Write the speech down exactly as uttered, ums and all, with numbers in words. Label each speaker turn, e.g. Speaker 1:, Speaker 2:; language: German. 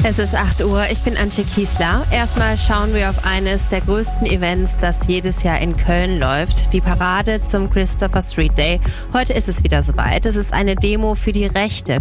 Speaker 1: Es ist acht Uhr, ich bin Antje Kiesler. Erstmal schauen wir auf eines der größten Events, das jedes Jahr in Köln läuft. Die Parade zum Christopher Street Day. Heute ist es wieder soweit. Es ist eine Demo für die Rechte.